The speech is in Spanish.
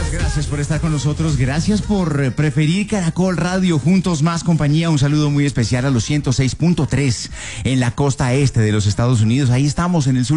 Gracias por estar con nosotros, gracias por preferir Caracol Radio, juntos más compañía. Un saludo muy especial a los 106.3 en la costa este de los Estados Unidos. Ahí estamos en el sur